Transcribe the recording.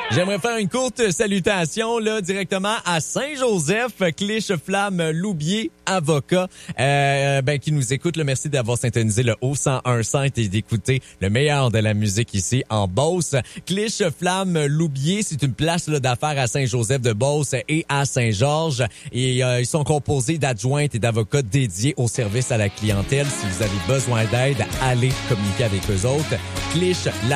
J'aimerais faire une courte salutation là directement à Saint-Joseph, Cliche Flamme Loubier, avocat, qui nous écoute. Là, merci d'avoir syntonisé le O101.5 et d'écouter le meilleur de la musique ici en Beauce. Cliche Flamme Loubier, c'est une place là, d'affaires à Saint-Joseph de Beauce et à Saint-Georges. Et ils sont composés d'adjointes et d'avocats dédiés au service à la clientèle. Si vous avez besoin d'aide, allez communiquer avec eux autres. Cliche la